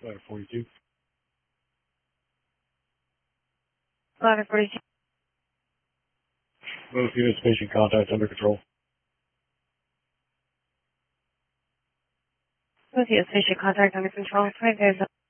Ladder 42. Ladder 42. Both units patient contact under control. Both units patient contact under control. Right, there's